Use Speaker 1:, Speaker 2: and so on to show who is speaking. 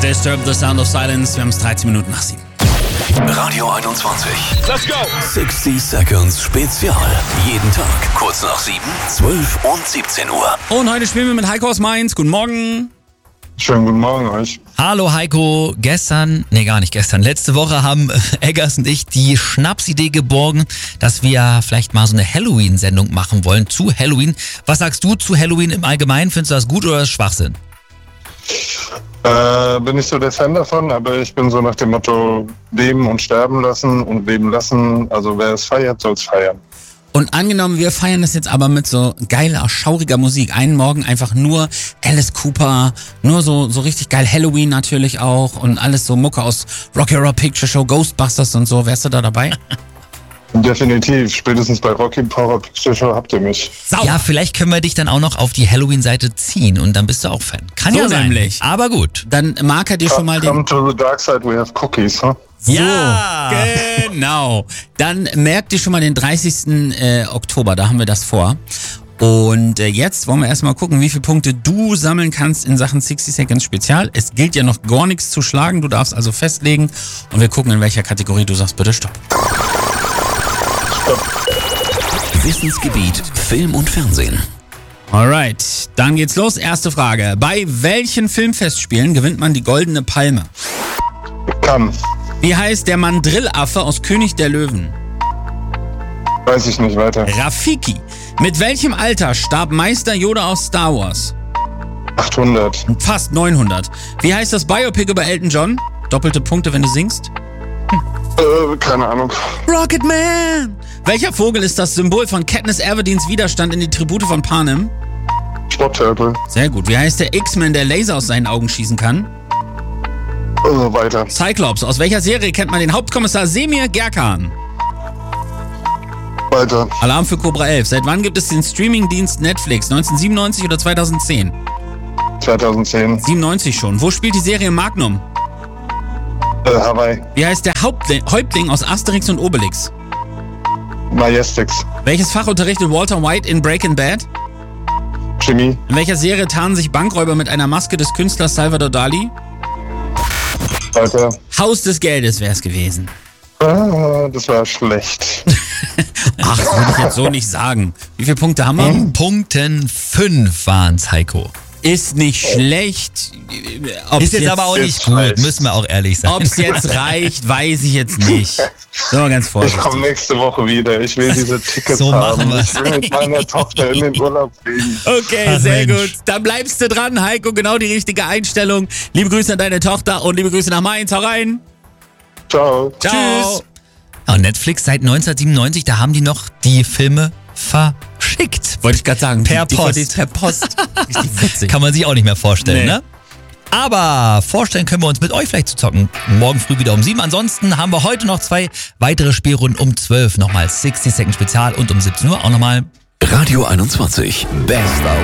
Speaker 1: Disturb the Sound of Silence. Wir haben es 13 Minuten nach 7.
Speaker 2: Radio 21.
Speaker 3: Let's go!
Speaker 2: 60 Seconds Spezial. Jeden Tag kurz nach 7, 12 und 17 Uhr.
Speaker 1: Und heute spielen wir mit Heiko aus Mainz. Guten Morgen.
Speaker 4: Schönen guten Morgen euch.
Speaker 5: Hallo Heiko, letzte Woche haben Eggers und ich die Schnapsidee geborgen, dass wir vielleicht mal so eine Halloween-Sendung machen wollen zu Halloween. Was sagst du zu Halloween im Allgemeinen? Findest du das gut oder ist das Schwachsinn?
Speaker 4: Bin nicht so der Fan davon, aber ich bin so nach dem Motto leben und sterben lassen und leben lassen. Also wer es feiert, soll es feiern.
Speaker 1: Und angenommen, wir feiern das jetzt aber mit so geiler, schauriger Musik. Einen Morgen einfach nur Alice Cooper, nur so richtig geil Halloween natürlich auch und alles so Mucke aus Rocky Horror Picture Show, Ghostbusters und so. Wärst du da dabei?
Speaker 4: Definitiv. Spätestens bei Rocky Horror Picture Show habt ihr mich.
Speaker 1: Sauber.
Speaker 5: Ja, vielleicht können wir dich dann auch noch auf die Halloween-Seite ziehen und dann bist du auch Fan. Kann
Speaker 1: So
Speaker 5: ja sein.
Speaker 1: nämlich.
Speaker 5: Aber gut.
Speaker 1: Dann marker dir schon mal den...
Speaker 4: Come to the dark side, we have cookies, huh?
Speaker 1: So,
Speaker 5: Ja.
Speaker 1: genau. Dann merkt ihr schon mal den 30. Oktober, da haben wir das vor. Und jetzt wollen wir erstmal gucken, wie viele Punkte du sammeln kannst in Sachen 60 Seconds Spezial. Es gilt ja noch gar nichts zu schlagen, du darfst also festlegen und wir gucken, in welcher Kategorie du sagst, bitte stopp.
Speaker 2: Wissensgebiet Film und Fernsehen.
Speaker 1: Alright, dann geht's los. Erste Frage. Bei welchen Filmfestspielen gewinnt man die Goldene Palme?
Speaker 4: Kann.
Speaker 1: Wie heißt der Mandrillaffe aus König der Löwen?
Speaker 4: Weiß ich nicht weiter.
Speaker 1: Rafiki. Mit welchem Alter starb Meister Yoda aus Star Wars?
Speaker 4: 800.
Speaker 1: Fast 900. Wie heißt das Biopic über Elton John? Doppelte Punkte, wenn du singst.
Speaker 4: Keine Ahnung.
Speaker 1: Rocket Man. Welcher Vogel ist das Symbol von Katniss Everdeens Widerstand in die Tribute von Panem?
Speaker 4: Sporttölpel.
Speaker 1: Sehr gut. Wie heißt der X-Men, der Laser aus seinen Augen schießen kann?
Speaker 4: Weiter.
Speaker 1: Cyclops. Aus welcher Serie kennt man den Hauptkommissar Semir Gerkan?
Speaker 4: Weiter.
Speaker 1: Alarm für Cobra 11. Seit wann gibt es den Streamingdienst Netflix? 1997 oder 2010?
Speaker 4: 2010.
Speaker 1: 97 schon. Wo spielt die Serie Magnum?
Speaker 4: Hawaii.
Speaker 1: Wie heißt der Häuptling aus Asterix und Obelix?
Speaker 4: Majestix.
Speaker 1: Welches Fach unterrichtet Walter White in Breaking Bad?
Speaker 4: Chemie.
Speaker 1: In welcher Serie tarnen sich Bankräuber mit einer Maske des Künstlers Salvador Dali?
Speaker 4: Weiter.
Speaker 1: Haus des Geldes wär's gewesen.
Speaker 4: Das war schlecht.
Speaker 1: Ach, das würde ich jetzt so nicht sagen. Wie viele Punkte haben wir?
Speaker 5: Punkten 5 waren's, Heiko.
Speaker 1: Ist nicht schlecht.
Speaker 5: Ist jetzt aber auch nicht gut, müssen wir auch ehrlich sein.
Speaker 1: Ob es jetzt reicht, weiß ich jetzt nicht. So, ganz
Speaker 4: Ich
Speaker 1: vorsichtig.
Speaker 4: komme nächste Woche wieder. Ich will diese Tickets
Speaker 5: So machen
Speaker 4: haben.
Speaker 5: wir's.
Speaker 4: Ich will mit meiner Tochter in den Urlaub fliegen.
Speaker 1: Okay,
Speaker 5: Ach,
Speaker 1: sehr
Speaker 5: Mensch.
Speaker 1: gut. Dann bleibst du dran, Heiko. Genau die richtige Einstellung. Liebe Grüße an deine Tochter und liebe Grüße nach Mainz. Hau rein.
Speaker 4: Ciao.
Speaker 1: Ciao.
Speaker 5: Tschüss. Ja, Netflix seit 1997, da haben die noch die Filme verschickt.
Speaker 1: Wollte ich gerade sagen.
Speaker 5: Per
Speaker 1: die
Speaker 5: Post.
Speaker 1: DVDs per Post. Richtig witzig.
Speaker 5: Kann man sich auch nicht mehr vorstellen,
Speaker 1: Nee.
Speaker 5: ne? Aber vorstellen können wir uns mit euch vielleicht zu zocken. Morgen früh wieder um 7. Ansonsten haben wir heute noch 2 weitere Spielrunden um 12. Nochmal 60 Seconds Spezial und um 17 Uhr auch nochmal
Speaker 2: Radio 21. Best